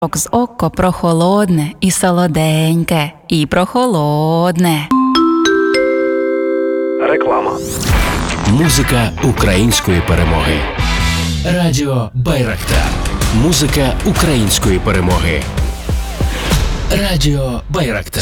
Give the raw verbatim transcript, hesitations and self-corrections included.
з око прохолодне і солоденьке, і прохолодне. Реклама. Музика української перемоги. Радіо Байрактар. Музика української перемоги. Радіо Байрактар.